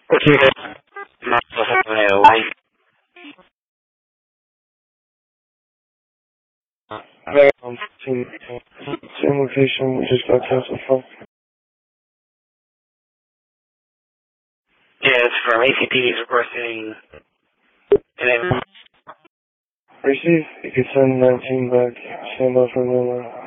Same location, we just got canceled from. Yeah, it's from ACP's requesting. And then Receive, you can send 19 back, stand by for Lima.